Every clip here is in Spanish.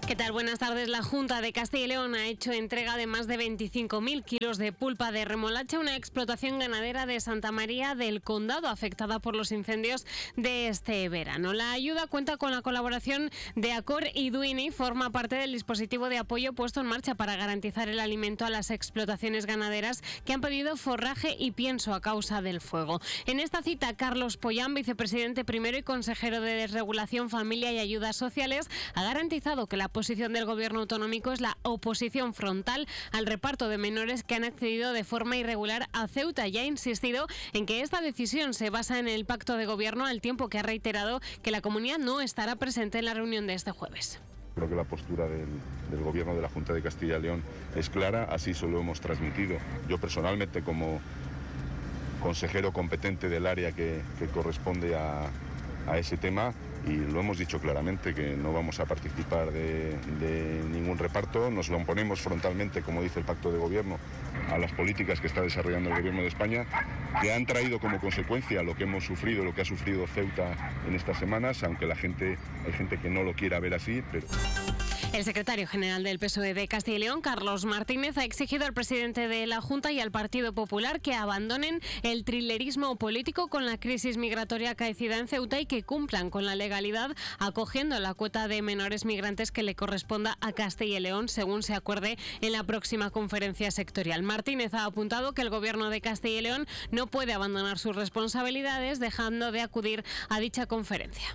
¿Qué tal? Buenas tardes. La Junta de Castilla y León ha hecho entrega de más de 25.000 kilos de pulpa de remolacha, una explotación ganadera de Santa María del Condado afectada por los incendios de este verano. La ayuda cuenta con la colaboración de Acor y Duini y forma parte del dispositivo de apoyo puesto en marcha para garantizar el alimento a las explotaciones ganaderas que han pedido forraje y pienso a causa del fuego. En esta cita, Carlos Pollán, vicepresidente primero y consejero de Desregulación, Familia y Ayudas Sociales, ha garantizado que la posición del Gobierno autonómico es la oposición frontal al reparto de menores que han accedido de forma irregular a Ceuta y ha insistido en que esta decisión se basa en el pacto de gobierno, al tiempo que ha reiterado que la comunidad no estará presente en la reunión de este jueves. Creo que la postura del Gobierno de la Junta de Castilla y León es clara, así se lo hemos transmitido. Yo personalmente, como consejero competente del área que corresponde a ese tema, y lo hemos dicho claramente, que no vamos a participar de ningún reparto, nos lo oponemos frontalmente, como dice el pacto de gobierno, a las políticas que está desarrollando el Gobierno de España, que han traído como consecuencia lo que hemos sufrido, lo que ha sufrido Ceuta en estas semanas, aunque hay gente que no lo quiera ver así, pero... El secretario general del PSOE de Castilla y León, Carlos Martínez, ha exigido al presidente de la Junta y al Partido Popular que abandonen el trilerismo político con la crisis migratoria acaecida en Ceuta y que cumplan con la legalidad acogiendo la cuota de menores migrantes que le corresponda a Castilla y León, según se acuerde en la próxima conferencia sectorial. Martínez ha apuntado que el Gobierno de Castilla y León no puede abandonar sus responsabilidades dejando de acudir a dicha conferencia.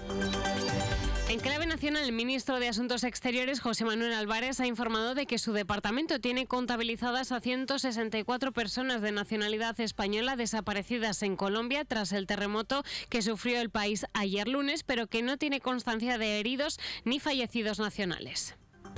En clave nacional, el ministro de Asuntos Exteriores, José Manuel Álvarez, ha informado de que su departamento tiene contabilizadas a 164 personas de nacionalidad española desaparecidas en Colombia tras el terremoto que sufrió el país ayer lunes, pero que no tiene constancia de heridos ni fallecidos nacionales.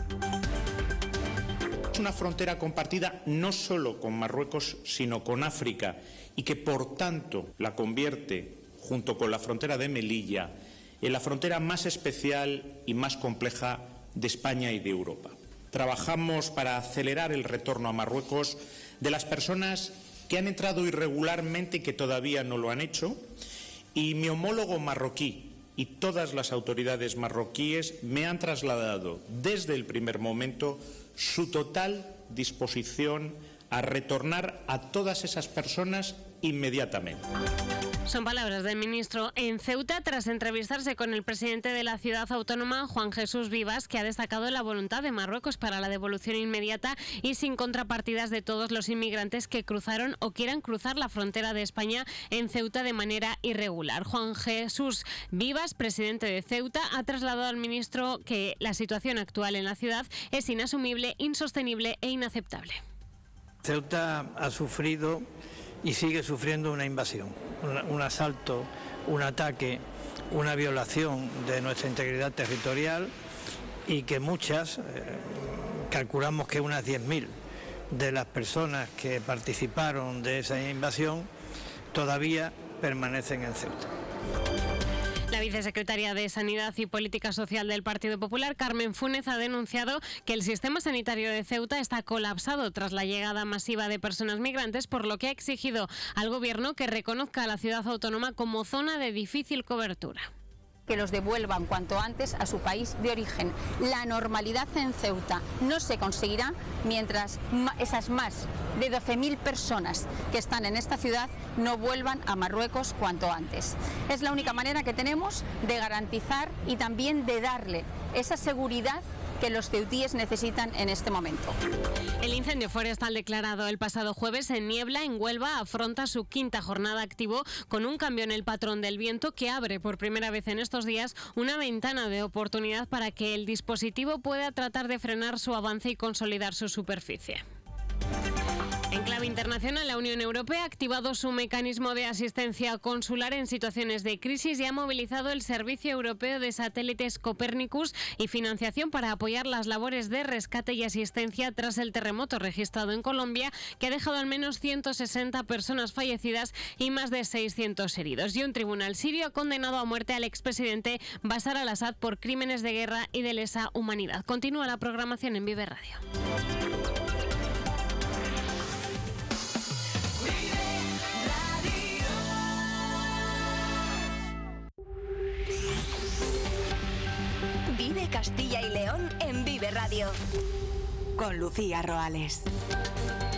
Es una frontera compartida no solo con Marruecos, sino con África, y que por tanto la convierte, junto con la frontera de Melilla, en la frontera más especial y más compleja de España y de Europa. Trabajamos para acelerar el retorno a Marruecos de las personas que han entrado irregularmente y que todavía no lo han hecho, y mi homólogo marroquí y todas las autoridades marroquíes me han trasladado desde el primer momento su total disposición a retornar a todas esas personas inmediatamente. Son palabras del ministro en Ceuta tras entrevistarse con el presidente de la ciudad autónoma, Juan Jesús Vivas, que ha destacado la voluntad de Marruecos para la devolución inmediata y sin contrapartidas de todos los inmigrantes que cruzaron o quieran cruzar la frontera de España en Ceuta de manera irregular. Juan Jesús Vivas, presidente de Ceuta, ha trasladado al ministro que la situación actual en la ciudad es inasumible, insostenible e inaceptable. Ceuta ha sufrido y sigue sufriendo una invasión, un asalto, un ataque, una violación de nuestra integridad territorial, y que muchas, calculamos que unas 10.000 de las personas que participaron de esa invasión todavía permanecen en Ceuta. La vicesecretaria de Sanidad y Política Social del Partido Popular, Carmen Funes, ha denunciado que el sistema sanitario de Ceuta está colapsado tras la llegada masiva de personas migrantes, por lo que ha exigido al Gobierno que reconozca a la ciudad autónoma como zona de difícil cobertura. Que los devuelvan cuanto antes a su país de origen. La normalidad en Ceuta no se conseguirá mientras esas más de 12.000 personas que están en esta ciudad no vuelvan a Marruecos cuanto antes. Es la única manera que tenemos de garantizar y también de darle esa seguridad que los ceutíes necesitan en este momento. El incendio forestal declarado el pasado jueves en Niebla, en Huelva, afronta su quinta jornada activo con un cambio en el patrón del viento que abre por primera vez en estos días una ventana de oportunidad para que el dispositivo pueda tratar de frenar su avance y consolidar su superficie. En clave internacional, la Unión Europea ha activado su mecanismo de asistencia consular en situaciones de crisis y ha movilizado el Servicio Europeo de Satélites Copernicus y financiación para apoyar las labores de rescate y asistencia tras el terremoto registrado en Colombia, que ha dejado al menos 160 personas fallecidas y más de 600 heridos. Y un tribunal sirio ha condenado a muerte al expresidente Bashar al-Assad por crímenes de guerra y de lesa humanidad. Continúa la programación en Vive Radio. Vive Castilla y León en Vive Radio. Con Lucía Roales.